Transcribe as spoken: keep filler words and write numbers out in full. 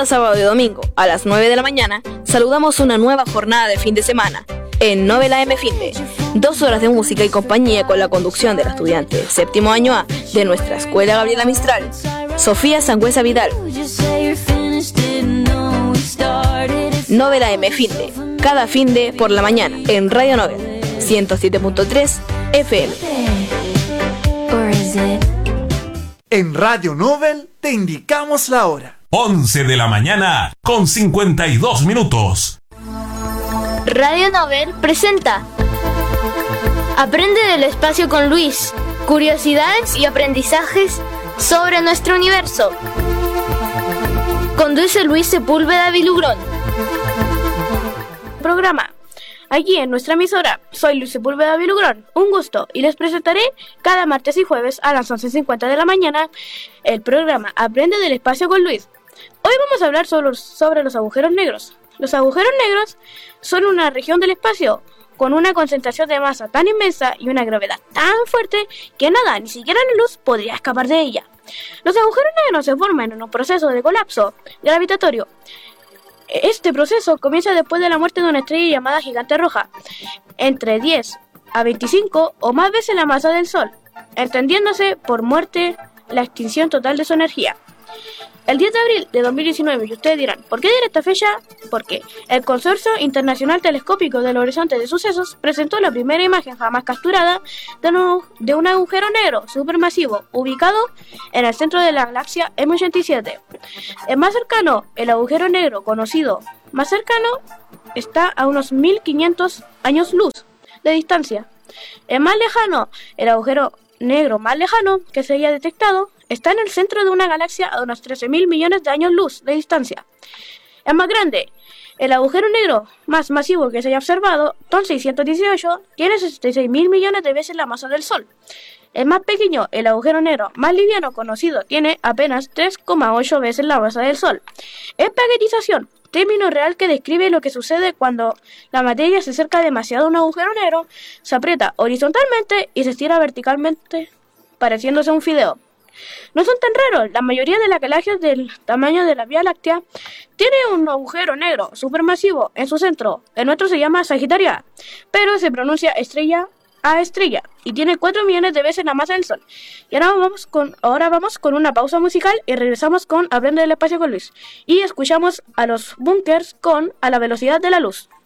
Cada sábado y domingo a las nueve de la mañana saludamos una nueva jornada de fin de semana en Novel A M Finde. Dos horas de música y compañía con la conducción del estudiante séptimo año A de nuestra escuela Gabriela Mistral, Sofía Sangüesa Vidal. Novel A M Finde, cada finde por la mañana en Radio Novel, ciento siete punto tres F M. En Radio Novel te indicamos la hora. once de la mañana con cincuenta y dos minutos. Radio Novel presenta Aprende del espacio con Luis. Curiosidades y aprendizajes sobre nuestro universo. Conduce Luis Sepúlveda Vilugrón. Programa. Aquí en nuestra emisora, soy Luis Sepúlveda Vilugrón, un gusto, y les presentaré cada martes y jueves a las once cincuenta de la mañana el programa Aprende del espacio con Luis. Hoy vamos a hablar sobre, sobre los agujeros negros. Los agujeros negros son una región del espacio con una concentración de masa tan inmensa y una gravedad tan fuerte que nada, ni siquiera la luz, podría escapar de ella. Los agujeros negros se forman en un proceso de colapso gravitatorio. Este proceso comienza después de la muerte de una estrella llamada gigante roja, entre diez a veinticinco o más veces la masa del Sol, entendiéndose por muerte la extinción total de su energía. El diez de abril de dos mil diecinueve, y ustedes dirán, ¿por qué diré esta fecha? Porque el Consorcio Internacional Telescópico del Horizonte de Sucesos presentó la primera imagen jamás capturada de un, de un agujero negro supermasivo ubicado en el centro de la galaxia M ochenta y siete. El más cercano, el agujero negro conocido más cercano, está a unos mil quinientos años luz de distancia. El más lejano, el agujero negro más lejano que se haya detectado, está en el centro de una galaxia a unos trece mil millones de años luz de distancia. El más grande, el agujero negro más masivo que se haya observado, T O N seiscientos dieciocho, tiene sesenta y seis mil millones de veces la masa del Sol. El más pequeño, el agujero negro más liviano conocido, tiene apenas tres coma ocho veces la masa del Sol. Espaguetización, término real que describe lo que sucede cuando la materia se acerca demasiado a un agujero negro, se aprieta horizontalmente y se estira verticalmente, pareciéndose a un fideo. No son tan raros, la mayoría de las galaxias del tamaño de la Vía Láctea tiene un agujero negro supermasivo en su centro. El nuestro se llama Sagitario A, pero se pronuncia estrella a estrella y tiene cuatro millones de veces la masa del Sol. Y ahora vamos con, ahora vamos con una pausa musical y regresamos con Aprende del espacio con Luis. Y escuchamos a los Bunkers con A la velocidad de la luz.